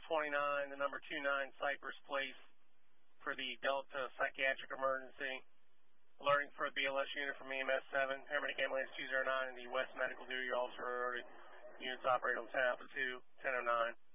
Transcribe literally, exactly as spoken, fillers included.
twenty-nine, the number two nine Cypress Place for the Delta Psychiatric Emergency. Alerting for a B L S unit from E M S seven, paramedic ambulance two zero nine, and the West Medical Duty Officer. Units operate on ten Alpha two, ten oh nine.